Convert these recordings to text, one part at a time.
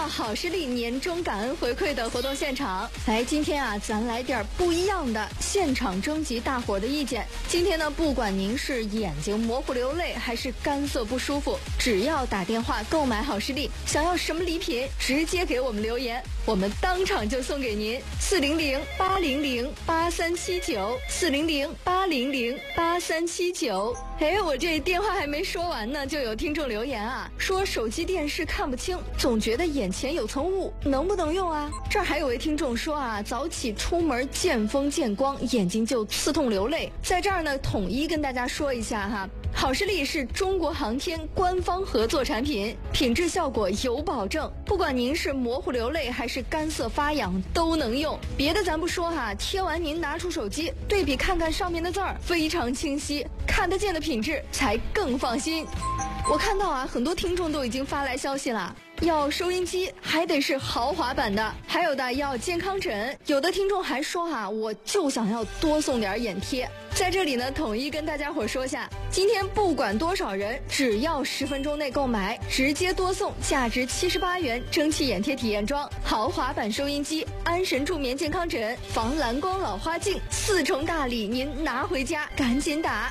好视力年终感恩回馈的活动现场。来，今天啊，咱来点不一样的，现场征集大伙的意见。今天呢，不管您是眼睛模糊流泪，还是干涩不舒服，只要打电话购买好视力，想要什么礼品，直接给我们留言，我们当场就送给您。400-800-8379，400-800-8379。哎，我这电话还没说完呢，就有听众留言啊，说手机电视看不清，总觉得眼前有层雾，能不能用啊？这儿还有位听众说啊，早起出门见风见光，眼睛就刺痛流泪。在这儿呢，统一跟大家说一下哈，好视力是中国航天官方合作产品，品质效果有保证，不管您是模糊流泪还是干涩发痒都能用。别的咱不说哈，贴完您拿出手机对比看看上面的字儿，非常清晰，看得见的品质才更放心。我看到啊，很多听众都已经发来消息了，要收音机还得是豪华版的，还有的要健康枕，有的听众还说哈，我就想要多送点眼贴。在这里呢，统一跟大家伙说下，今天不管多少人，只要10分钟内购买，直接多送价值78元蒸汽眼贴体验装、豪华版收音机、安神助眠健康枕、防蓝光老花镜，4重大礼您拿回家，赶紧打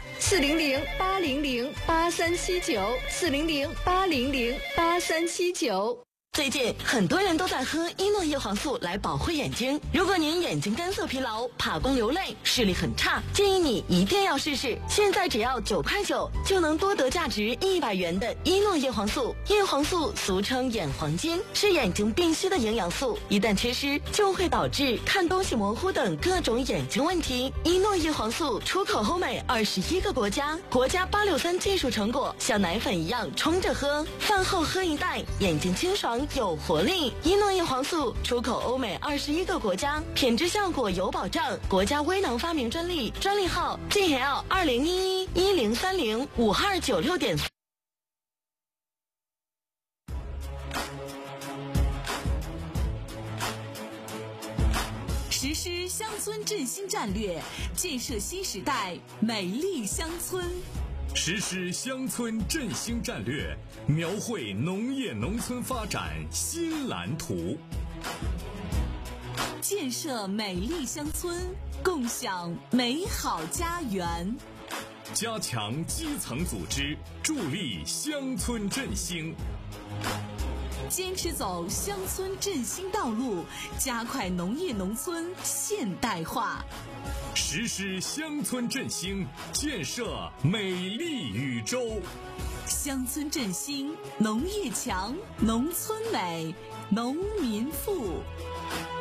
400-800-8379，400-800-8379。 最近很多人都在喝伊诺叶黄素来保护眼睛。如果您眼睛干涩疲劳、怕光流泪、视力很差，建议你一定要试试。现在只要9块9就能多得价值100元的伊诺叶黄素。叶黄素俗称眼黄金，是眼睛必需的营养素，一旦缺失就会导致看东西模糊等各种眼睛问题。伊诺叶黄素出口欧美21个国家，国家863技术成果，像奶粉一样冲着喝，饭后喝一袋，眼睛清爽有活力。伊诺叶黄素出口欧美21个国家，品质效果有保障，国家微囊发明专利，专利号 GL201110305296.4。 实施乡村振兴战略，建设新时代美丽乡村。 实施乡村振兴战略，描绘农业农村发展新蓝图。 建设美丽乡村，共享美好家园。 加强基层组织，助力乡村振兴。 坚持走乡村振兴道路，加快农业农村现代化。 实施乡村振兴，建设美丽宇宙。 乡村振兴，农业强，农村美，农民富。